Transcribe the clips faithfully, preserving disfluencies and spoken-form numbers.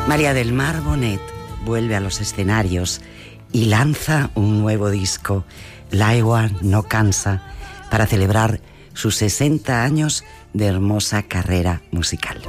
María del Mar Bonet vuelve a los escenarios y lanza un nuevo disco, L'aigua no cansa, para celebrar sus sesenta años de hermosa carrera musical.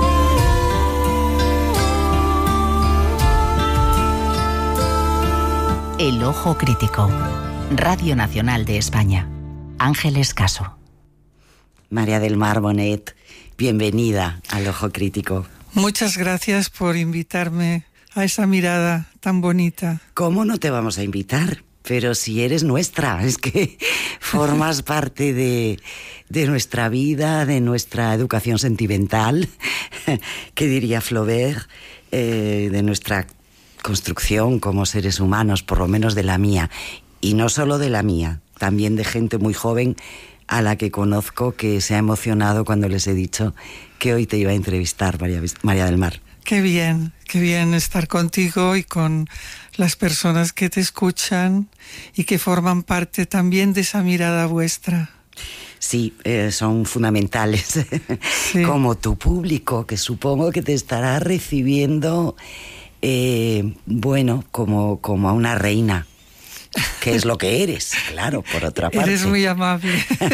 El Ojo Crítico, Radio Nacional de España. Ángeles Caso. María del Mar Bonet, bienvenida al Ojo Crítico. Muchas gracias por invitarme a esa mirada tan bonita. ¿Cómo no te vamos a invitar? Pero si eres nuestra, es que formas parte de, de nuestra vida, de nuestra educación sentimental, que diría Flaubert, eh, de nuestra construcción como seres humanos, por lo menos de la mía. Y no solo de la mía, también de gente muy joven a la que conozco que se ha emocionado cuando les he dicho que hoy te iba a entrevistar, María, María del Mar. Qué bien, qué bien estar contigo y con las personas que te escuchan y que forman parte también de esa mirada vuestra. Sí, eh, son fundamentales, sí. Como tu público, que supongo que te estará recibiendo, eh, bueno, como, como a una reina. Que es lo que eres, claro, por otra parte. Eres muy amable.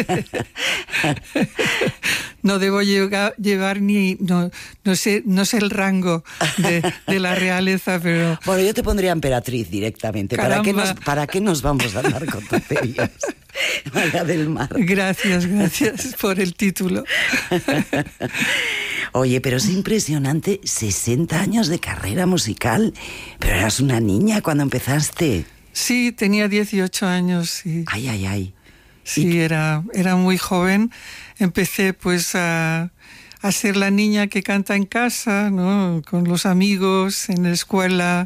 No debo llegar, llevar ni... No, no, sé, no sé el rango de, de la realeza, pero... Bueno, yo te pondría emperatriz directamente. ¿Para qué, nos, ¿Para qué nos vamos a dar con tonterías? María del Mar. Gracias, gracias por el título. Oye, pero es impresionante, sesenta años de carrera musical. Pero eras una niña cuando empezaste. Sí, tenía dieciocho años. Y ay, ay, ay. Sí, era, era muy joven. Empecé pues a, a ser la niña que canta en casa, ¿no? Con los amigos, en la escuela,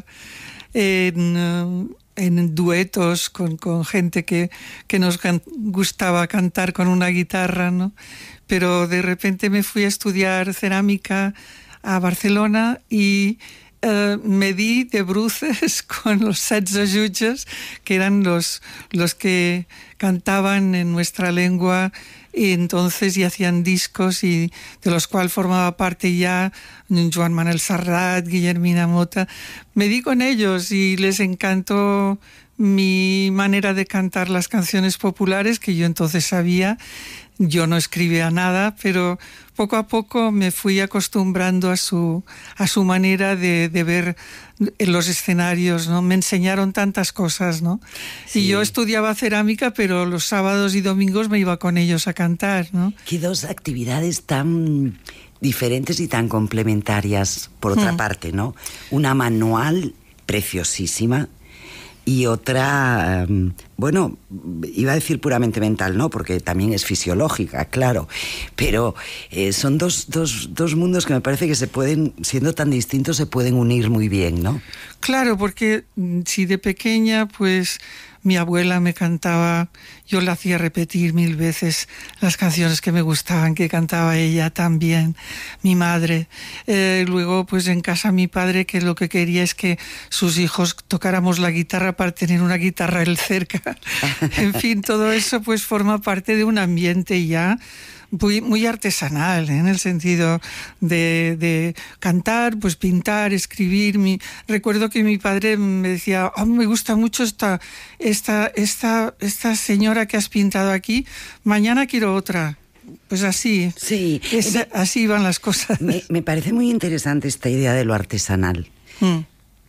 en, en duetos con, con gente que, que nos can- gustaba cantar con una guitarra, ¿no? Pero de repente me fui a estudiar cerámica a Barcelona y... Uh, me di de bruces con los setze jutges, que eran los, los que cantaban en nuestra lengua y entonces y hacían discos y de los cuales formaba parte ya Joan Manuel Serrat, Guillermina Mota. Me di con ellos y les encantó mi manera de cantar las canciones populares, que yo entonces sabía. Yo no escribía nada, pero poco a poco me fui acostumbrando a su, a su manera de, de ver en los escenarios, ¿no? Me enseñaron tantas cosas, ¿no? Sí. Y yo estudiaba cerámica, pero los sábados y domingos me iba con ellos a cantar, ¿no? Qué dos actividades tan diferentes y tan complementarias, por otra hmm. parte, ¿no? Una manual preciosísima, y otra, bueno, iba a decir puramente mental, ¿no? Porque también es fisiológica, claro. Pero eh, son dos, dos, dos mundos que me parece que se pueden, siendo tan distintos, se pueden unir muy bien, ¿no? Claro, porque si de pequeña, pues... mi abuela me cantaba, yo la hacía repetir mil veces las canciones que me gustaban, que cantaba ella también, mi madre. Eh, luego, pues en casa mi padre, que lo que quería es que sus hijos tocáramos la guitarra para tener una guitarra él cerca. En fin, todo eso pues forma parte de un ambiente ya muy, muy artesanal, ¿eh? En el sentido de, de cantar, pues pintar, escribir. Mi, recuerdo que mi padre me decía, oh, me gusta mucho esta, esta, esta, esta señora que has pintado aquí, mañana quiero otra. Pues así, sí. es, me, así iban las cosas. Me, me parece muy interesante esta idea de lo artesanal, mm.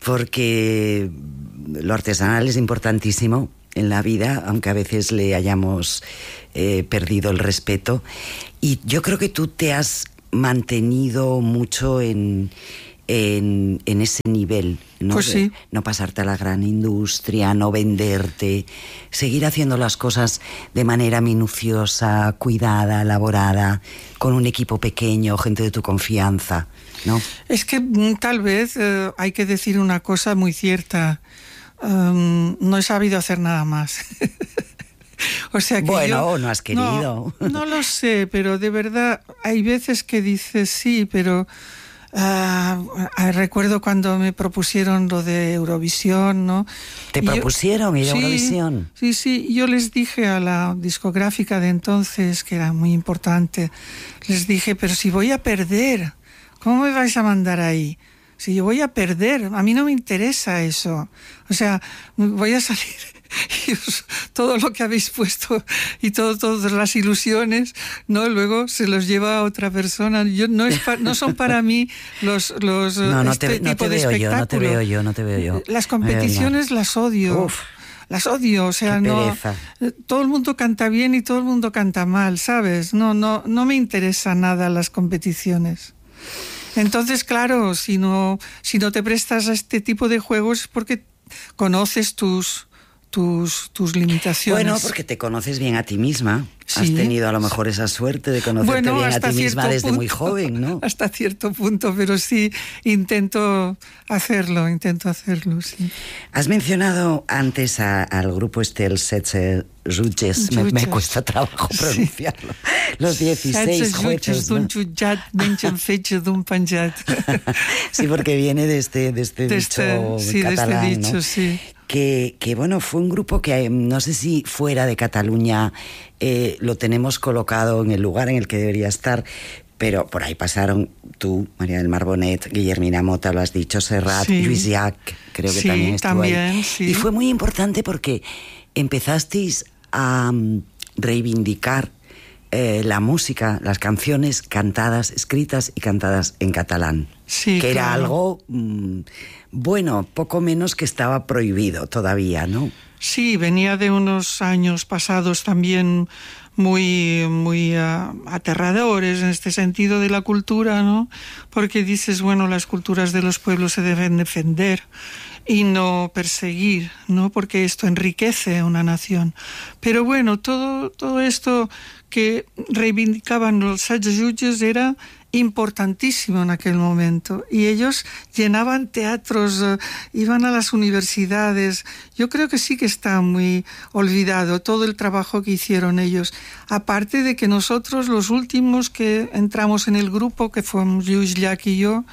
porque lo artesanal es importantísimo en la vida, aunque a veces le hayamos eh, perdido el respeto. Y yo creo que tú te has mantenido mucho en, en, en ese nivel, ¿no? Pues sí. De no pasarte a la gran industria, no venderte, seguir haciendo las cosas de manera minuciosa, cuidada, elaborada, con un equipo pequeño, gente de tu confianza, ¿no? Es que tal vez eh, hay que decir una cosa muy cierta. Um, no he sabido hacer nada más. O sea que bueno, yo, no has querido. No, no lo sé, pero de verdad hay veces que dices sí, pero uh, recuerdo cuando me propusieron lo de Eurovisión, ¿no? ¿Te y propusieron yo, ir a sí, Eurovisión? Sí, sí, yo les dije a la discográfica de entonces, que era muy importante, les dije, pero si voy a perder, ¿cómo me vais a mandar ahí? si yo voy a perder, a mí no me interesa eso. O sea, voy a salir y os, todo lo que habéis puesto y todo, todas las ilusiones, ¿no? Luego se los lleva a otra persona. Yo, no, es pa, no son para mí los, los no, no este te, tipo no te de veo espectáculo. yo, no te veo yo, no te veo yo. Las competiciones las odio. Uf. Las odio, o sea, no. Todo el mundo canta bien y todo el mundo canta mal, ¿sabes? No, no, no me interesa nada las competiciones. Entonces, claro, si no, si no te prestas a este tipo de juegos es porque conoces tus, tus, tus limitaciones. Bueno, porque te conoces bien a ti misma. Sí. Has tenido a lo mejor esa suerte de conocerte bueno, bien a ti misma desde punto, muy joven, ¿no? Hasta cierto punto, pero sí intento hacerlo, intento hacerlo, sí. Has mencionado antes a, al grupo este, el Setze Jutges, me, me cuesta trabajo pronunciarlo. Sí. Los dieciséis jueces, ¿no? Sí, porque viene de este, de este de dicho este, sí, catalán, de este dicho, ¿no? Sí. Que, que bueno, fue un grupo que no sé si fuera de Cataluña eh, lo tenemos colocado en el lugar en el que debería estar, pero por ahí pasaron tú, María del Mar Bonet, Guillermina Mota, lo has dicho, Serrat, sí. Lluís Llach, creo que sí, también estuvo también, ahí. Sí. Y fue muy importante porque empezasteis a um, reivindicar eh, la música, las canciones cantadas, escritas y cantadas en catalán. Sí, que claro. era algo, mmm, bueno, poco menos que estaba prohibido todavía, ¿no? Sí, venía de unos años pasados también muy, muy uh, aterradores en este sentido de la cultura, ¿no? Porque dices, bueno, las culturas de los pueblos se deben defender y no perseguir, ¿no? Porque esto enriquece una nación. Pero bueno, todo, todo esto que reivindicaban los Setze Jutges era importantísimo en aquel momento, y ellos llenaban teatros, uh, iban a las universidades. Yo creo que sí que está muy olvidado todo el trabajo que hicieron ellos, aparte de que nosotros, los últimos que entramos en el grupo, que fuimos Lluís Llach y yo,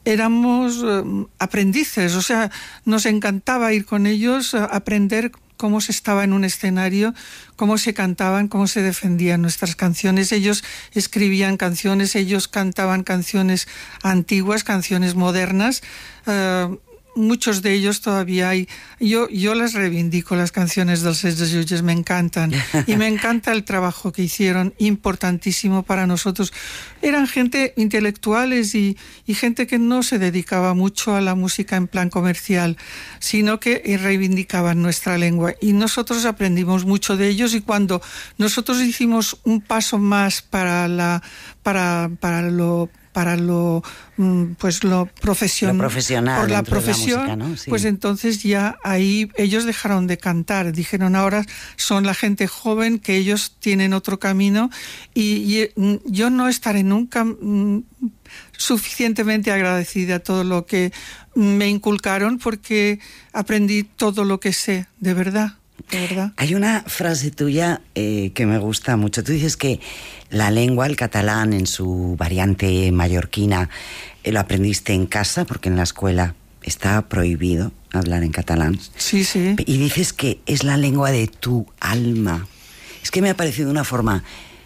éramos uh, aprendices, o sea, nos encantaba ir con ellos a aprender cómo se estaba en un escenario, cómo se cantaban, cómo se defendían nuestras canciones. Ellos escribían canciones, ellos cantaban canciones antiguas, canciones modernas. Uh, muchos de ellos todavía hay. Yo, yo las reivindico, las canciones del Setze Jutges, me encantan. Y me encanta el trabajo que hicieron, importantísimo para nosotros. Eran gente intelectuales y, y gente que no se dedicaba mucho a la música en plan comercial, sino que reivindicaban nuestra lengua. Y nosotros aprendimos mucho de ellos, y cuando nosotros hicimos un paso más para, la, para, para lo... para lo pues lo, profesion, lo profesional por la profesión, de la música, ¿no? Sí. Pues entonces ya ahí ellos dejaron de cantar, dijeron ahora son la gente joven, que ellos tienen otro camino, y, y yo no estaré nunca mm, suficientemente agradecida a todo lo que me inculcaron, porque aprendí todo lo que sé, de verdad. ¿De verdad? Hay una frase tuya eh, que me gusta mucho. Tú dices que la lengua, el catalán, en su variante mallorquina, eh, lo aprendiste en casa, porque en la escuela está prohibido hablar en catalán. Sí, sí. Y dices que es la lengua de tu alma. Es que me ha parecido una forma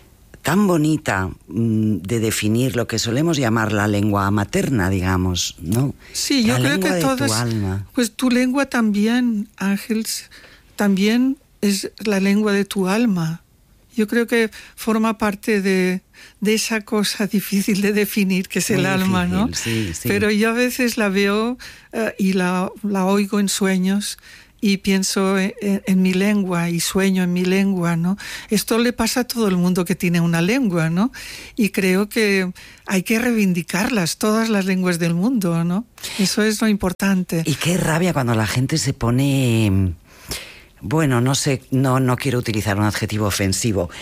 tan bonita mmm, de definir lo que solemos llamar la lengua materna, digamos, ¿no? Sí, yo la creo lengua que de todas, tu alma. Pues tu lengua también, Ángel, también es la lengua de tu alma. Yo creo que forma parte de, de esa cosa difícil de definir, que es Muy el difícil, alma, ¿no? Sí, sí. Pero yo a veces la veo uh, y la, la oigo en sueños y pienso en, en mi lengua y sueño en mi lengua, ¿no? Esto le pasa a todo el mundo que tiene una lengua, ¿no? Y creo que hay que reivindicarlas, todas las lenguas del mundo, ¿no? Eso es lo importante. Y qué rabia cuando la gente se pone... Bueno, no sé, no, no quiero utilizar un adjetivo ofensivo,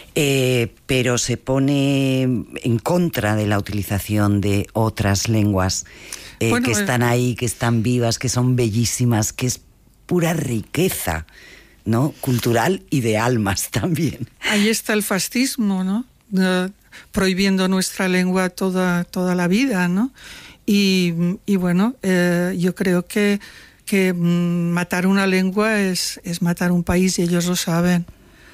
eh, pero se pone en contra de la utilización de otras lenguas eh, bueno, que están ahí, que están vivas, que son bellísimas, que es pura riqueza, ¿no? Cultural y de almas también. Ahí está el fascismo, ¿no? Uh, prohibiendo nuestra lengua toda, toda la vida, ¿no? Y, y bueno, eh, yo creo que que matar una lengua es, es matar un país, y ellos lo saben,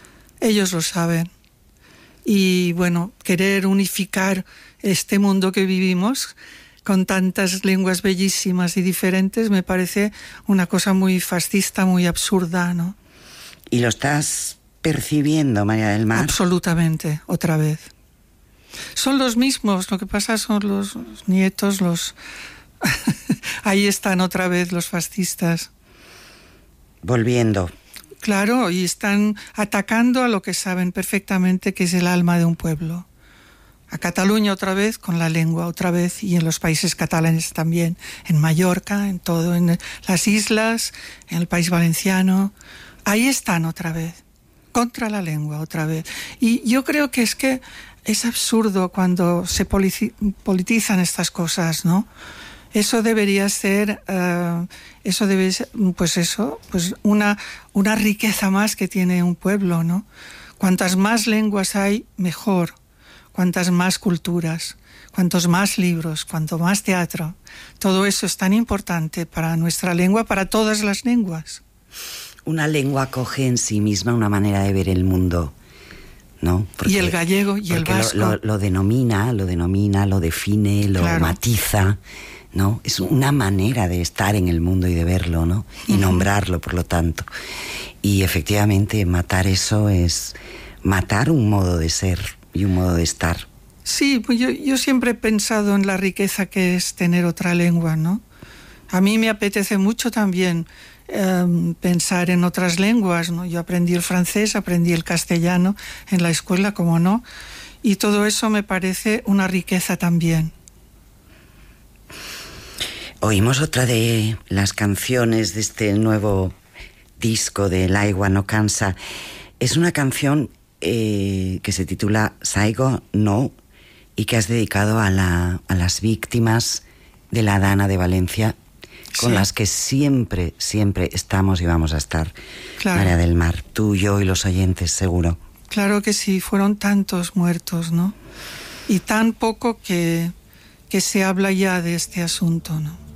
ellos lo saben. Y bueno, querer unificar este mundo que vivimos con tantas lenguas bellísimas y diferentes, me parece una cosa muy fascista, muy absurda, ¿no? ¿Y lo estás percibiendo, María del Mar? Absolutamente, otra vez. Son los mismos, lo que pasa son los nietos, los... Ahí están otra vez los fascistas. Volviendo. Claro, y están atacando a lo que saben perfectamente que es el alma de un pueblo. A Cataluña otra vez, con la lengua otra vez, y en los países catalanes también, en Mallorca, en todo, en las islas, en el País Valenciano. Ahí están otra vez, contra la lengua otra vez. Y yo creo que es que es absurdo cuando se politizan estas cosas, ¿no? Eso debería ser, uh, eso debe ser, pues eso, pues una, una riqueza más que tiene un pueblo, ¿no? Cuantas más lenguas hay, mejor. Cuantas más culturas, cuantos más libros, cuanto más teatro. Todo eso es tan importante para nuestra lengua, para todas las lenguas. Una lengua acoge en sí misma una manera de ver el mundo, ¿no? Porque, y el gallego y el vasco. Lo, lo, lo denomina, lo denomina, lo define, lo claro. matiza, ¿no? Es una manera de estar en el mundo y de verlo, ¿no? Y uh-huh. nombrarlo, por lo tanto. Y efectivamente, matar eso es matar un modo de ser y un modo de estar. Sí, pues yo, yo siempre he pensado en la riqueza que es tener otra lengua, ¿no? A mí me apetece mucho también eh, pensar en otras lenguas, ¿no? Yo aprendí el francés, aprendí el castellano en la escuela, como no, y todo eso me parece una riqueza también. Oímos otra de las canciones de este nuevo disco de El Aigua no cansa. Es una canción eh, que se titula Saigo No y que has dedicado a, la, a las víctimas de la Dana de Valencia, con sí. las que siempre, siempre estamos y vamos a estar. Claro. María del Mar, tú, yo y los oyentes, seguro. Claro que sí, fueron tantos muertos, ¿no? Y tan poco que, que se habla ya de este asunto, ¿no?